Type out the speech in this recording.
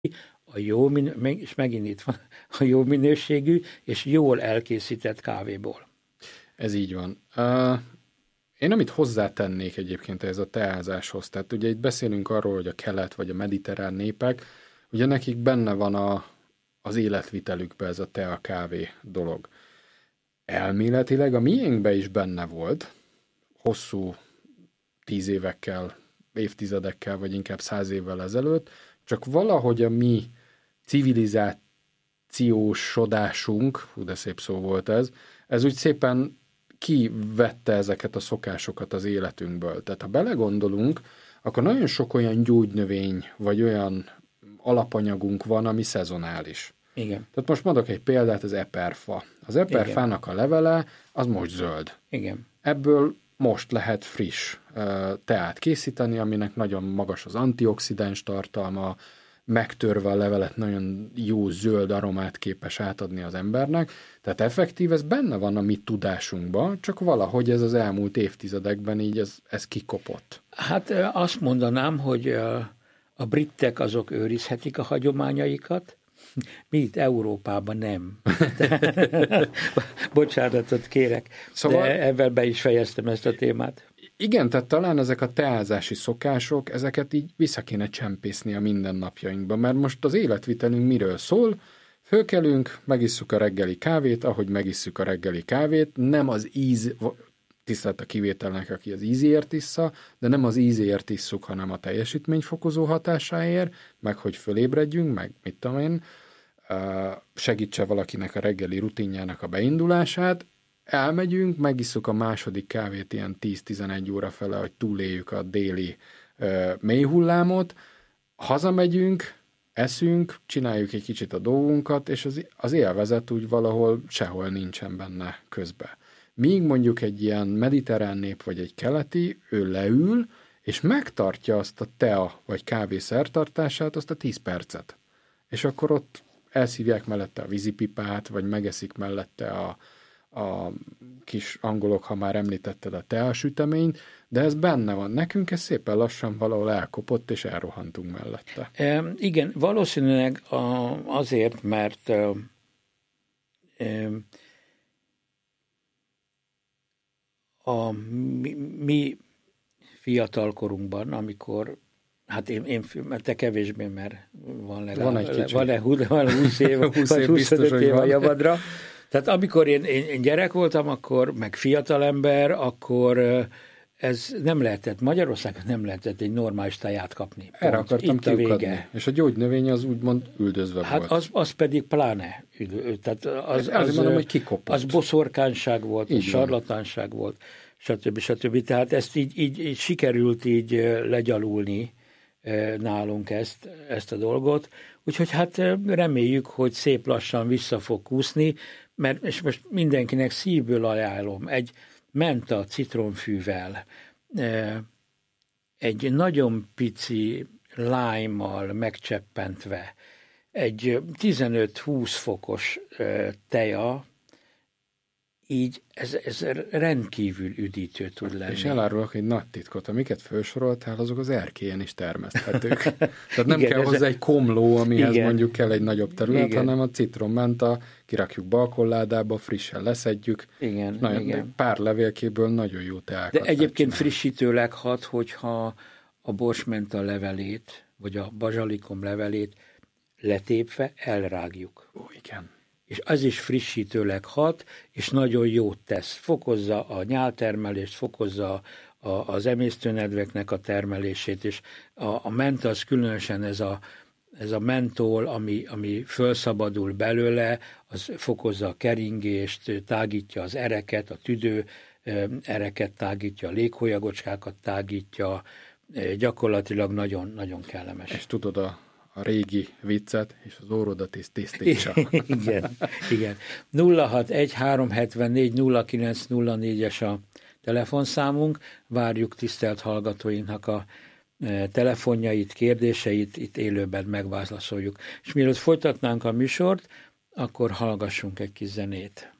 a jó és megint itt van, a jó minőségű és jól elkészített kávéból. Ez így van. Én amit hozzátennék egyébként ez a teázáshoz, tehát ugye itt beszélünk arról, hogy a kelet vagy a mediterrán népek, ugye nekik benne van az életvitelükbe ez a tea-kávé dolog. Elméletileg a miénkben is benne volt, hosszú 10 évekkel, évtizedekkel, vagy inkább 100 évvel ezelőtt, csak valahogy a mi civilizációsodásunk, hú de szép szó volt ez úgy szépen kivette ezeket a szokásokat az életünkből. Tehát ha belegondolunk, akkor nagyon sok olyan gyógynövény, vagy olyan alapanyagunk van, ami szezonális. Igen. Tehát most mondok egy példát, az eperfa. Az eperfának a levele, az most zöld. Igen. Ebből most lehet friss teát készíteni, aminek nagyon magas az antioxidáns tartalma, megtörve a levelet nagyon jó zöld aromát képes átadni az embernek. Tehát effektív, ez benne van a mi tudásunkban, csak valahogy ez az elmúlt évtizedekben így ez kikopott. Hát azt mondanám, hogy a britek azok őrizhetik a hagyományaikat, mi itt Európában nem. Bocsánatot kérek, szóval, de ebben be is fejeztem ezt a témát. Igen, tehát talán ezek a teázási szokások, ezeket így vissza kéne csempészni a mindennapjainkba, mert most az életvitelünk miről szól? Fölkelünk, megisszuk a reggeli kávét, ahogy megisszuk a reggeli kávét, nem az íz, tisztelt a kivételnek, aki az ízért issza, de nem az ízért isszuk, hanem a teljesítményfokozó hatásáért, meg hogy fölébredjünk, meg mit tudom én, segítse valakinek a reggeli rutinjának a beindulását, elmegyünk, megisszuk a második kávét ilyen 10-11 óra fele, hogy túléljük a déli mélyhullámot, hazamegyünk, eszünk, csináljuk egy kicsit a dolgunkat, és az élvezet úgy valahol sehol nincsen benne közbe. Míg mondjuk egy ilyen mediterrán nép, vagy egy keleti, ő leül, és megtartja azt a tea vagy kávé szertartását, azt a 10 percet. És akkor ott elszívják mellette a vízipipát, vagy megeszik mellette a kis angolok, ha már említetted a teasüteményt, de ez benne van. Nekünk ez szépen lassan valahol elkopott, és elrohantunk mellette. Igen, valószínűleg azért, mert a mi fiatalkorunkban, amikor, hát te kevésbé, mert van legalább 20 év, vagy 25 év a javadra. Tehát amikor én gyerek voltam, akkor, meg fiatalember, akkor ez nem lehetett, Magyarországon nem lehetett egy normális teját kapni. Erre akartam kiukadni. És a gyógynövény az úgymond üldözve hát volt. Az pedig pláne. Tehát az mondom, hogy kikopott. Az boszorkányság volt, az sarlatánság volt, stb. Tehát ezt így sikerült így legyalulni nálunk ezt a dolgot. Úgyhogy hát reméljük, hogy szép lassan vissza fog kúszni, mert és most mindenkinek szívből ajánlom, egy menta citromfűvel, egy nagyon pici lime-mal megcseppentve, egy 15-20 fokos teja, így ez rendkívül üdítő tud lenni. És elárulok egy nagy titkot, amiket felsoroltál, azok az erkélyen is termeszthetők. Tehát nem kell hozzá egy komló, amihez mondjuk kell egy nagyobb terület, hanem a citrommenta, kirakjuk balkonládába, frissen leszedjük. Igen. Pár levélkéből nagyon jó teákat. De egyébként frissítőleg hat, hogyha a borsmenta levelét, vagy a bazsalikom levelét letépve elrágjuk. Ó, igen. És az is frissítőleg hat, és nagyon jót tesz. Fokozza a nyáltermelést, fokozza az emésztőnedveknek a termelését, és a menta az különösen ez a mentol, ami fölszabadul belőle, az fokozza a keringést, tágítja az ereket, a tüdő ereket tágítja, a léghólyagocskákat tágítja, gyakorlatilag nagyon-nagyon kellemes. És tudod a régi viccet, és az órodat is tisztítsa. Igen. 061-374-0904-es a telefonszámunk. Várjuk tisztelt hallgatóinknak a telefonjait, kérdéseit, itt élőben megválaszoljuk. És mielőtt folytatnánk a műsort, akkor hallgassunk egy kis zenét.